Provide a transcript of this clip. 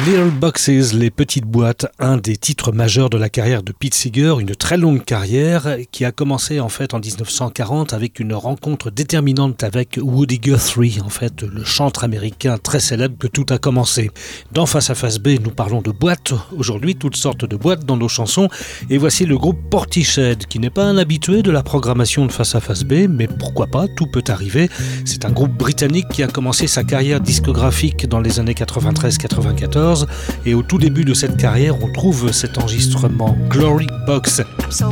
Little Boxes, les petites boîtes, un des titres majeurs de la carrière de Pete Seeger, une très longue carrière qui a commencé en fait en 1940 avec une rencontre déterminante avec Woody Guthrie, en fait le chanteur américain très célèbre que tout a commencé. Dans Face à Face B, nous parlons de boîtes, aujourd'hui toutes sortes de boîtes dans nos chansons, et voici le groupe Portishead qui n'est pas un habitué de la programmation de Face à Face B, mais pourquoi pas, tout peut arriver. C'est un groupe britannique qui a commencé sa carrière discographique dans les années 93-94 et au tout début de cette carrière on trouve cet enregistrement Glory Box. So